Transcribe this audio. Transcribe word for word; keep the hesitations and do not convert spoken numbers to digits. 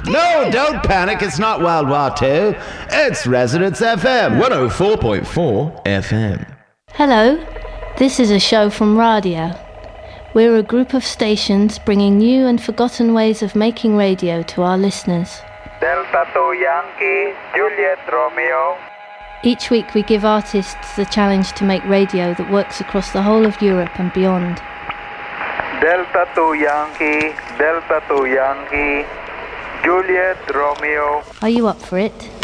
No, don't panic. It's not World War Two. It's Resonance F M. one oh four point four F M. Hello, this is a show from Radio. We're a group of stations bringing new and forgotten ways of making radio to our listeners. Delta two Yankee, Juliet Romeo. Each week we give artists the challenge to make radio that works across the whole of Europe and beyond. Delta two Yankee, Delta two Yankee, Juliet Romeo. Are you up for it?